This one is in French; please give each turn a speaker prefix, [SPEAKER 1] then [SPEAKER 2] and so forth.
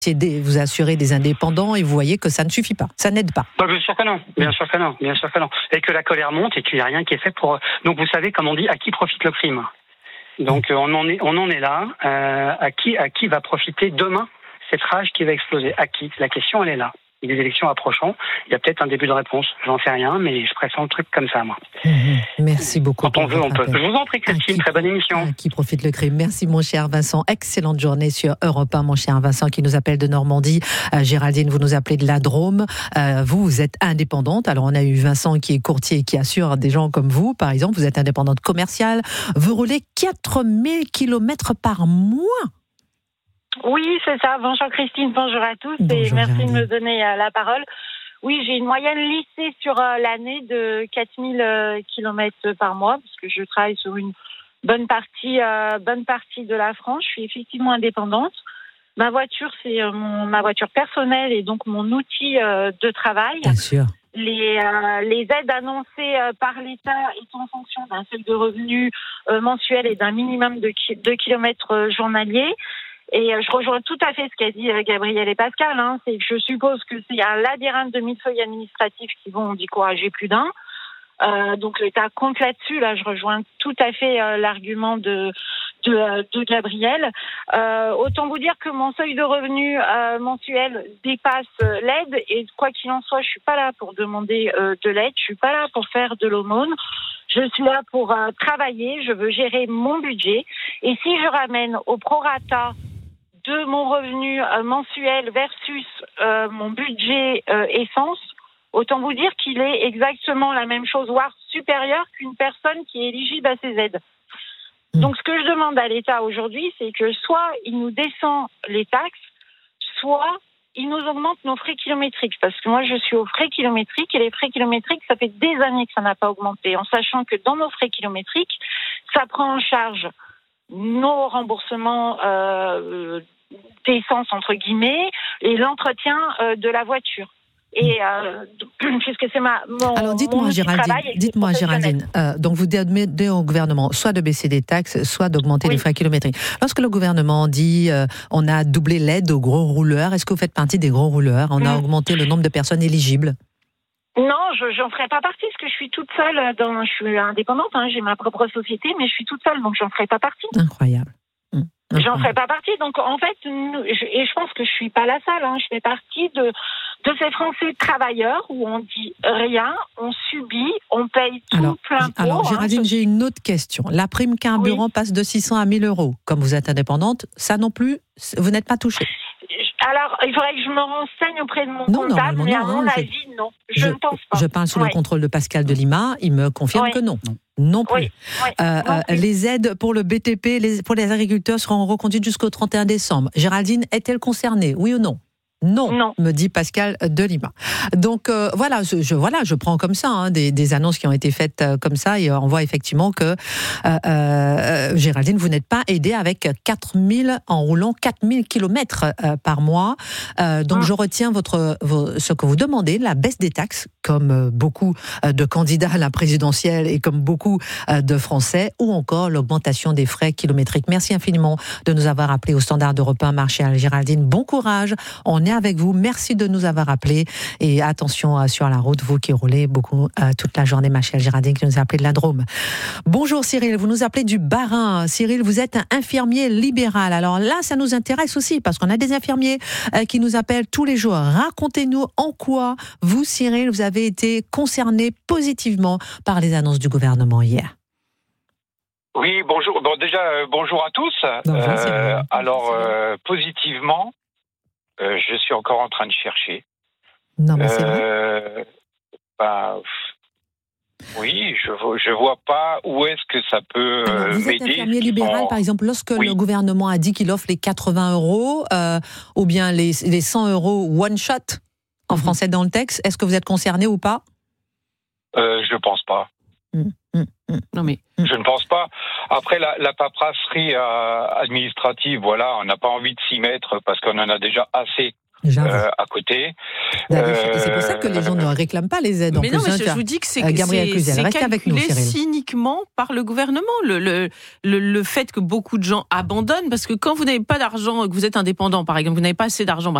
[SPEAKER 1] vous assurer des indépendants et vous voyez que ça ne suffit pas, ça n'aide pas.
[SPEAKER 2] Bien sûr que non, bien sûr que non, bien sûr que non. Et que la colère monte et qu'il n'y a rien qui est fait pour... Donc vous savez, comme on dit, à qui profite le crime ? Donc on en est là. À qui va profiter demain cette rage qui va exploser ? À qui ? La question, elle est là. Et les élections approchant, il y a peut-être un début de réponse. J'en sais rien, mais je pressens le truc comme ça, moi.
[SPEAKER 1] Merci beaucoup.
[SPEAKER 2] Quand on veut, on peut. Je vous en prie, Christine, très bonne émission.
[SPEAKER 1] Qui profite le crime. Merci, mon cher Vincent. Excellente journée sur Europe 1, mon cher Vincent, qui nous appelle de Normandie. Géraldine, vous nous appelez de la Drôme. Vous êtes indépendante. Alors, on a eu Vincent qui est courtier et qui assure des gens comme vous, par exemple. Vous êtes indépendante commerciale. Vous roulez 4000 km par mois.
[SPEAKER 3] Oui, c'est ça. Bonjour Christine, bonjour à tous.
[SPEAKER 1] Bonjour,
[SPEAKER 3] et merci
[SPEAKER 1] Géraldine.
[SPEAKER 3] de me donner la parole. Oui, j'ai une moyenne lissée sur l'année de 4000 km par mois, parce que je travaille sur une bonne partie de la France. Je suis effectivement indépendante. Ma voiture, c'est ma voiture personnelle et donc mon outil de travail.
[SPEAKER 1] Bien sûr.
[SPEAKER 3] Les aides annoncées par l'État étant en fonction d'un seuil de revenus mensuel et d'un minimum de kilomètres journaliers. Et je rejoins tout à fait ce qu'a dit Gabriel et Pascal. C'est que je suppose que c'est un labyrinthe de millefeuilles administratifs qui vont décourager plus d'un. Donc l'État compte là-dessus. Là, je rejoins tout à fait l'argument de Gabriel. Autant vous dire que mon seuil de revenu mensuel dépasse l'aide. Et quoi qu'il en soit, je suis pas là pour demander de l'aide. Je suis pas là pour faire de l'aumône. Je suis là pour travailler. Je veux gérer mon budget. Et si je ramène au prorata de mon revenu mensuel versus mon budget essence, autant vous dire qu'il est exactement la même chose, voire supérieur qu'une personne qui est éligible à ces aides. Donc ce que je demande à l'État aujourd'hui, c'est que soit il nous descend les taxes, soit il nous augmente nos frais kilométriques. Parce que moi, je suis aux frais kilométriques et les frais kilométriques, ça fait des années que ça n'a pas augmenté. En sachant que dans nos frais kilométriques, ça prend en charge nos remboursements d'essence, entre guillemets, et l'entretien de la voiture. Et puisque c'est
[SPEAKER 1] alors dites-moi, Géraldine, donc vous demandez au gouvernement soit de baisser des taxes, soit d'augmenter les frais kilométriques. Lorsque le gouvernement dit on a doublé l'aide aux gros rouleurs, est-ce que vous faites partie des gros rouleurs ? On a augmenté le nombre de personnes éligibles ?
[SPEAKER 3] Non, j'en ferai pas partie parce que je suis toute seule. Je suis indépendante, j'ai ma propre société, mais je suis toute seule, donc j'en ferai pas partie.
[SPEAKER 1] Incroyable.
[SPEAKER 3] J'en ferai pas partie. Donc en fait, je pense que je suis pas la seule. Je fais partie de ces Français travailleurs où on dit rien, on subit, on paye tout plein pot.
[SPEAKER 1] Alors Géraldine, j'ai une autre question. La prime carburant passe de 600 à 1000 euros. Comme vous êtes indépendante, ça non plus, vous n'êtes pas touchée.
[SPEAKER 3] Alors, il faudrait que je me renseigne auprès de mon comptable, mais à mon avis, non. Je ne pense pas.
[SPEAKER 1] Je parle sous le contrôle de Pascal de Lima, il me confirme que non. Non plus. Les aides pour le BTP, pour les agriculteurs seront reconduites jusqu'au 31 décembre. Géraldine, est-elle concernée, oui ou non ? Non, me dit Pascal de Lima. Donc je prends comme ça des annonces qui ont été faites comme ça et on voit effectivement que Géraldine, vous n'êtes pas aidée avec 4000 en roulant 4000 km par mois. Donc je retiens ce que vous demandez, la baisse des taxes, comme beaucoup de candidats à la présidentielle et comme beaucoup de Français, ou encore l'augmentation des frais kilométriques. Merci infiniment de nous avoir appelés au standard d'Europe 1, Martial. Géraldine, bon courage. On est avec vous. Merci de nous avoir appelés. Et attention sur la route, vous qui roulez beaucoup toute la journée, ma chère Géraldine, qui nous a appelé de la Drôme. Bonjour Cyril, vous nous appelez du Bas-Rhin. Cyril, vous êtes un infirmier libéral. Alors là, ça nous intéresse aussi parce qu'on a des infirmiers qui nous appellent tous les jours. Racontez-nous en quoi vous, Cyril, vous avez été concerné positivement par les annonces du gouvernement hier.
[SPEAKER 4] Oui, bonjour. Bon, déjà, bonjour à tous. Positivement, je suis encore en train de chercher.
[SPEAKER 1] Non, mais c'est vrai.
[SPEAKER 4] Oui, je vois pas où est-ce que ça peut
[SPEAKER 1] vous
[SPEAKER 4] m'aider.
[SPEAKER 1] Êtes infirmier libéral, par exemple, lorsque le gouvernement a dit qu'il offre les 80 euros ou bien les 100 euros one shot, en français dans le texte, est-ce que vous êtes concerné ou pas ?
[SPEAKER 4] Je pense pas.
[SPEAKER 1] Non mais
[SPEAKER 4] je ne pense pas. Après la paperasserie administrative, voilà, on n'a pas envie de s'y mettre parce qu'on en a déjà assez à côté.
[SPEAKER 1] C'est pour ça que les gens ne réclament pas les aides.
[SPEAKER 5] Mais non, mais je vous dis que c'est calculé cyniquement par le gouvernement. Le fait que beaucoup de gens abandonnent, parce que quand vous n'avez pas d'argent, que vous êtes indépendant, par exemple, vous n'avez pas assez d'argent,